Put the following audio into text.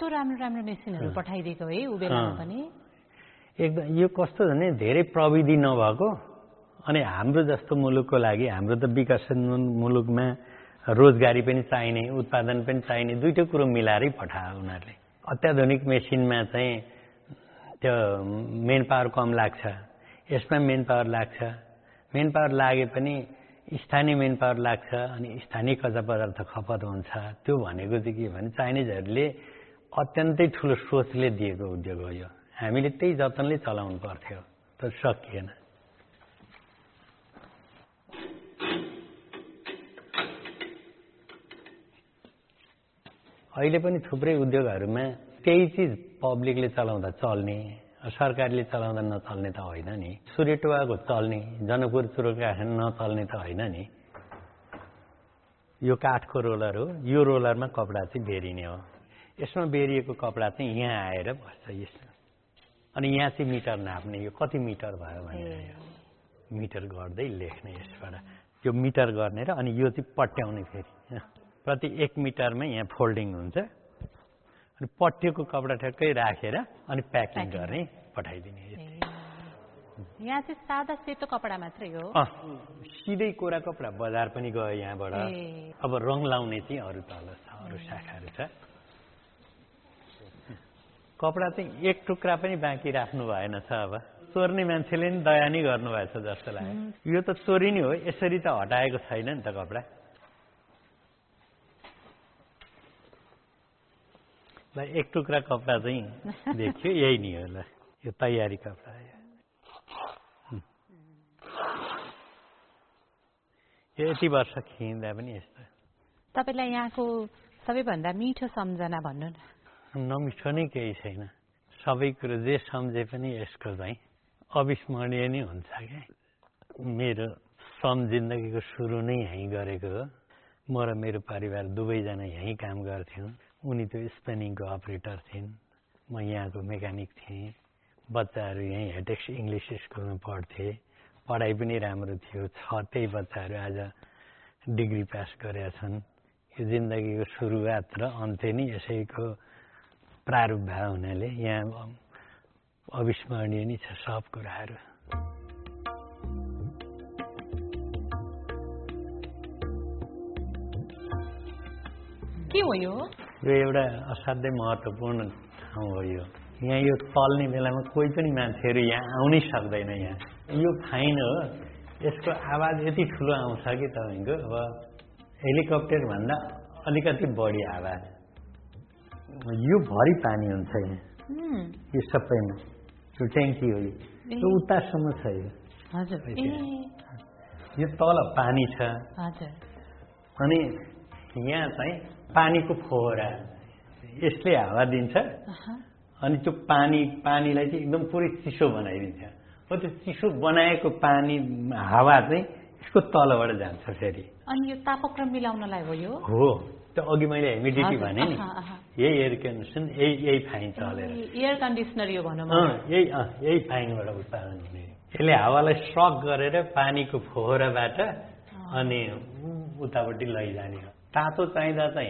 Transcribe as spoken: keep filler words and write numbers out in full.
कस्तो राम्रो राम्रो मेसिनहरू पठाइदिएको है उ बेलामा पनि एकदम यो कस्तो भने धेरै प्रविधि नभएको अनि हाम्रो जस्तो मुलुकको लागि हाम्रो त विकसित मुलुकमा रोजगारी पनि चाहिने उत्पादन पनि चाहिने दुईटै कुरो मिलाएरै पठायो उनीहरूले अत्याधुनिक मेसिनमा चाहिँ त्यो मेन पावर कम लाग्छ यसमा मेन पावर लाग्छ मेन पावर लागे पनि स्थानीय मेन पावर लाग्छ अनि स्थानीय कच्चा पदार्थ खपत हुन्छ त्यो भनेको चाहिँ के भने चाइनिजहरूले अत्यन्तै ठुलो सोचले दिएको उद्योग हो यो हामीले त्यही जतनले चलाउनु पर्थ्यो तर सकिएन अहिले पनि थुप्रै उद्योगहरूमा त्यही चिज पब्लिकले चलाउँदा चल्ने सरकारले चलाउँदा नचल्ने त होइन नि सूर्यटुवाको चल्ने जनकपुर चुरोकाखान नचल्ने त होइन नि यो काठको रोलर हो यो रोलरमा कपडा चाहिँ बेरिने हो यसमा बेरिएको कपडा चाहिँ यहाँ आएर बस्छ यसमा अनि यहाँ चाहिँ मिटर नाप्ने यो कति मिटर भयो भनेर मिटर गर्दै लेख्ने यसबाट यो मिटर गर्ने र अनि यो चाहिँ पट्याउने फेरि प्रति एक मिटरमा यहाँ फोल्डिङ हुन्छ अनि पट्टिएको कपडा ठ्याक्कै राखेर अनि प्याकिङ गर्ने पठाइदिने यहाँ चाहिँ सादा सेतो कपडा मात्रै हो सिधै कोरा कपडा बजार पनि गयो यहाँबाट अब रङ लाउने चाहिँ अरू तल छ अरू शाखाहरू छ कपडा चाहिँ एक टुक्रा पनि बाँकी राख्नु भएन छ अब चोर्ने मान्छेले नि दया नै गर्नुभएछ जस्तो लाग्यो यो त चोरी नै हो यसरी त हटाएको छैन नि त कपडा ल एक टुक्रा कपडा चाहिँ देखियो यही नि हो ल यो तयारी कपडा यो यति वर्ष खिच्दा पनि यस्तो तपाईलाई यहाँको सबैभन्दा मिठो सम्झना भन्नु न नमिठो नै केही छैन सबै कुरो जे सम्झे पनि यसको चाहिँ अविस्मरणीय नै हुन्छ क्या मेरो श्रम जिन्दगीको सुरु नै यहीँ गरेको हो म र मेरो परिवार दुवैजना यहीँ काम गर्थ्यौँ उनी त्यो स्पेनिङको अपरेटर थिइन् म यहाँको मेकानिक थिएँ बच्चाहरू यहीँ हेटेक्स इङ्ग्लिस स्कुलमा पढ्थे पढाइ पनि राम्रो थियो छ त्यही बच्चाहरू आज डिग्री पास गरेका छन् यो जिन्दगीको सुरुवात र अन्त्य नै यसैको प्रारूप भए हुनाले यहाँ अविस्मरणीय नै छ सब कुराहरू के हो यो यो एउटा असाध्यै महत्त्वपूर्ण ठाउँ हो यो यहाँ यो चल्ने बेलामा कोही पनि मान्छेहरू यहाँ आउनै सक्दैन यहाँ यो फाइन हो यसको आवाज यति ठुलो आउँछ कि तपाईँको अब हेलिकप्टर भन्दा अलिकति बढी आवाज यो भरि पानी हुन्छ यहाँ यो सबैमा यो ट्याङ्की हो यो उतासम्म छ यो यो तल पानी छ अनि यहाँ चाहिँ पानीको फोहरा यसले हावा दिन्छ अनि त्यो पानी पानीलाई चाहिँ एकदम पुरै चिसो बनाइदिन्छ हो त्यो चिसो बनाएको पानी हावा चाहिँ यसको तलबाट जान्छ फेरि अनि यो तापक्रम मिलाउनलाई हो यो हो त्यो अघि मैले ह्युमिडिटी भने नि यही एयर कन्डिसन यही यही फाइन चलेर एयर कन्डिसनर यो भनौँ यही यही फाइनबाट उत्पादन हुने यसले हावालाई सक गरेर पानीको फोहराबाट अनि उतापट्टि लैजाने हो तातो चाहिँदा चाहिँ